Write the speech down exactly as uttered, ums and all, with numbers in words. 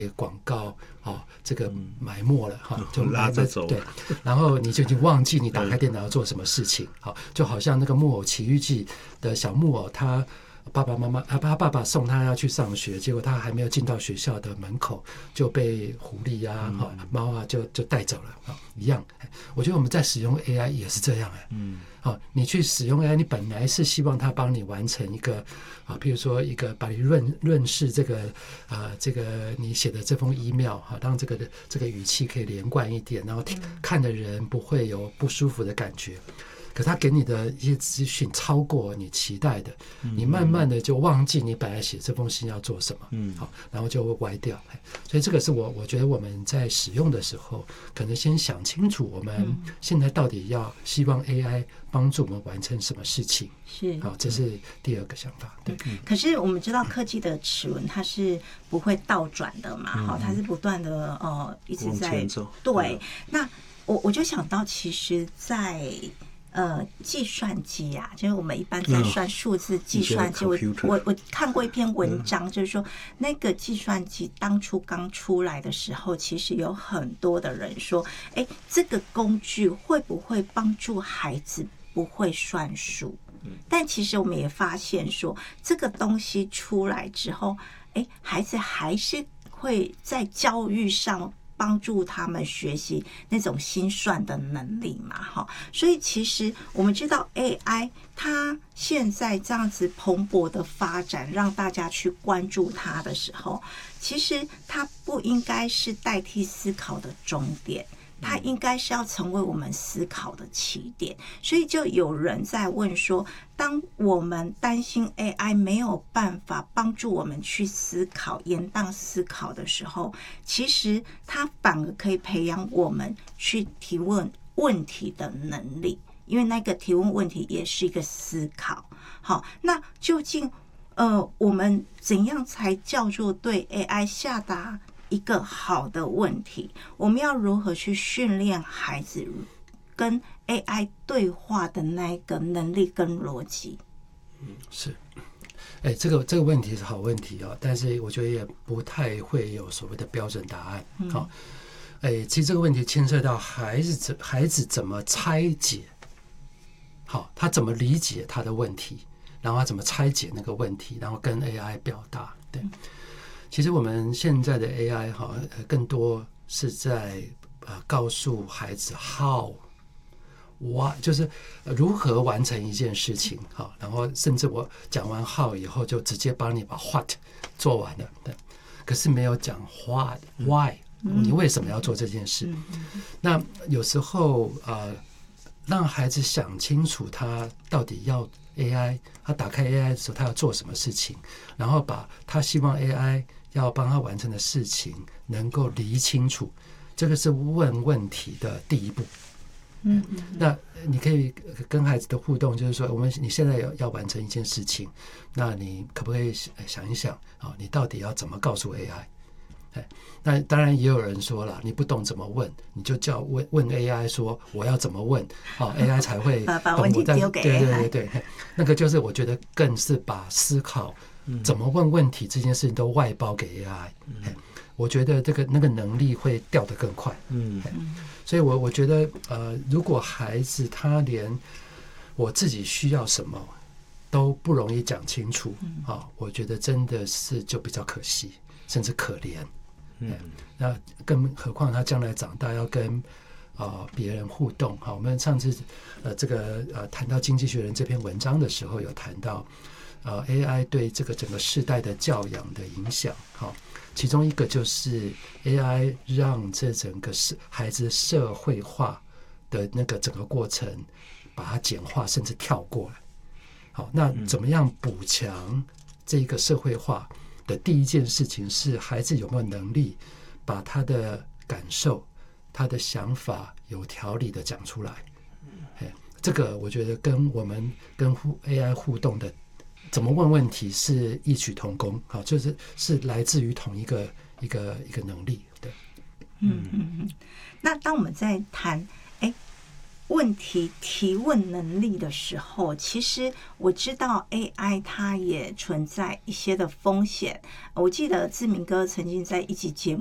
广告哦，这个埋没了哈、哦，就拉着走。 对，然后你就已经忘记你打开电脑要做什么事情。好，就好像那个木偶奇遇记的小木偶，他爸爸妈妈他爸爸送他要去上学，结果他还没有进到学校的门口就被狐狸啊、哈、嗯、猫啊就就带走了啊，一样。我觉得我们在使用 A I 也是这样哎，嗯。好，你去使用 A I， 你本来是希望它帮你完成一个啊，譬如说一个把你润润饰这个啊，这个你写的这封 email 哈，让这个这个语气可以连贯一点，然后看的人不会有不舒服的感觉。可他给你的一些资讯超过你期待的，你慢慢的就忘记你本来写这封信要做什么，嗯，好，然后就会歪掉。所以这个是我我觉得我们在使用的时候，可能先想清楚我们现在到底要希望 A I 帮助我们完成什么事情，是好，这是第二个想法。对， 可是我们知道科技的齿轮它是不会倒转的嘛，好、嗯，它是不断的呃一直在对。那我我就想到，其实，在呃，计算机啊，就是我们一般在算数字计算机。我我我看过一篇文章，就是说那个计算机当初刚出来的时候，其实有很多的人说，哎，这个工具会不会帮助孩子不会算数？但其实我们也发现说，这个东西出来之后，哎，孩子还是会在教育上帮助他们学习那种心算的能力嘛，哈，所以其实我们知道 A I 它现在这样子蓬勃的发展，让大家去关注它的时候，其实它不应该是代替思考的终点，它应该是要成为我们思考的起点。所以就有人在问说，当我们担心 A I 没有办法帮助我们去思考、延宕思考的时候，其实它反而可以培养我们去提问问题的能力，因为那个提问问题也是一个思考。好，那究竟呃，我们怎样才叫做对 A I 下达一个好的问题？我们要如何去训练孩子跟 A I 对话的那个能力跟逻辑？ 嗯，是，哎，这个这个问题是好问题哦，但是我觉得也不太会有所谓的标准答案。好、哦，哎，其实这个问题牵涉到孩子孩子怎么拆解，好，他怎么理解他的问题，然后他怎么拆解那个问题，然后跟 A I 表达。对，其实我们现在的 A I 哈，更多是在呃告诉孩子 how。我就是如何完成一件事情，好，然后甚至我讲完 how 以后，就直接帮你把 what 做完了，对，可是没有讲 what why， 你为什么要做这件事？那有时候呃，让孩子想清楚他到底要 A I， 他打开 A I 的时候他要做什么事情，然后把他希望 A I 要帮他完成的事情能够理清楚，这个是问问题的第一步。嗯，那你可以跟孩子的互动，就是说，我们你现在要要完成一件事情，那你可不可以想一想啊，你到底要怎么告诉 A I？ 哎，那当然也有人说了，你不懂怎么问，你就叫问问 A I 说我要怎么问，啊 ，A I 才会把把问题丢给 A I。 对对对对，那个就是我觉得更是把思考怎么问问题这件事情都外包给 A I。嗯，我觉得这个那个能力会掉得更快。嗯。所以我我觉得呃，如果孩子他连我自己需要什么都不容易讲清楚啊、哦，我觉得真的是就比较可惜，甚至可怜。嗯，那更何况他将来长大要跟啊别人互动。好，我们上次呃这个呃谈到《经济学人》这篇文章的时候，有谈到呃 A I 对这个整个世代的教养的影响。好。其中一个就是 A I 让这整个孩子社会化的那个整个过程把它简化，甚至跳过来。好，那怎么样补强这个社会化的第一件事情是孩子有没有能力把他的感受、他的想法有条理的讲出来。这个我觉得跟我们跟 A I 互动的怎么问问题是异曲同工，好，就是是来自于同一个一个一个能力，对， 嗯嗯嗯。那当我们在谈，哎， 问题提问能力的时候，其实我知道 A I 它也存在一些的风险。我记得志明哥曾经在一集节目